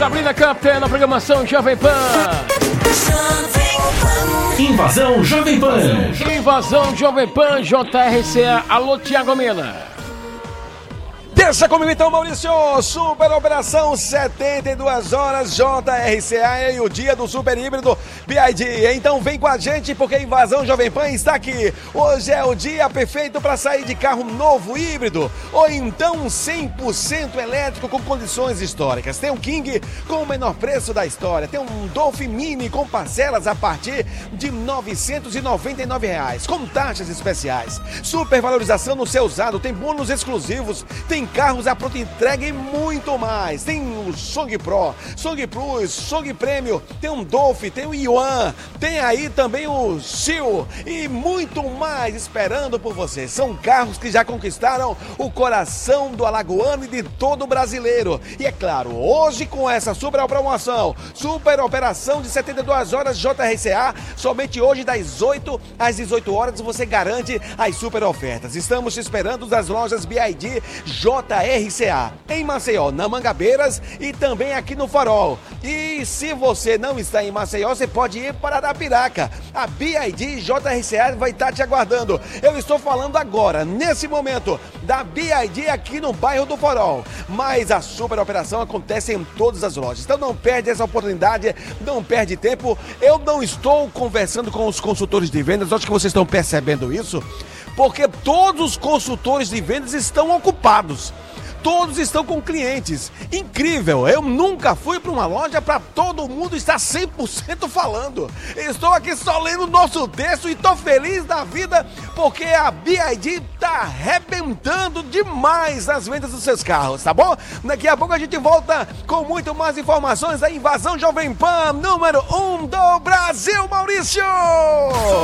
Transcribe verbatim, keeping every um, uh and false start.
Sabrina Capter na programação Jovem Pan. Invasão Jovem Pan. Invasão Jovem Pan, J R C A. Alô, Tiago Mina. Deixa comigo então, Maurício. Super Operação setenta e duas horas J R C A e o dia do Super Híbrido B I D. Então vem com a gente porque a Invasão Jovem Pan está aqui. Hoje é o dia perfeito para sair de carro novo híbrido ou então cem por cento elétrico com condições históricas. Tem um King com o menor preço da história. Tem um Dolphin Mini com parcelas a partir de novecentos e noventa e nove reais com taxas especiais. Super valorização no seu usado. Tem bônus exclusivos. Tem carros à pronta entrega e muito mais. Tem o Song Pro, Song Plus, Song Premium, tem um Dolphin, tem o Yuan, tem aí também o Seal e muito mais esperando por você. São carros que já conquistaram o coração do alagoano e de todo brasileiro. E é claro, hoje com essa super promoção, super operação de setenta e duas horas J R C A, somente hoje das oito às dezoito horas você garante as super ofertas. Estamos te esperando nas lojas B I D J R C A, em Maceió, na Mangabeiras e também aqui no Farol. E se você não está em Maceió, você pode ir para Arapiraca. A B I D J R C A vai estar te aguardando. Eu estou falando agora, nesse momento, da B I D aqui no bairro do Farol. Mas a super operação acontece em todas as lojas. Então não perde essa oportunidade, não perde tempo. Eu não estou conversando com os consultores de vendas, acho que vocês estão percebendo isso, porque todos os consultores de vendas estão ocupados. Todos estão com clientes. Incrível, eu nunca fui para uma loja para todo mundo estar cem por cento falando. Estou aqui só lendo o nosso texto e estou feliz da vida porque a B I D está arrebentando demais nas vendas dos seus carros, tá bom? Daqui a pouco a gente volta com muito mais informações da Invasão Jovem Pan número um do Brasil, Maurício!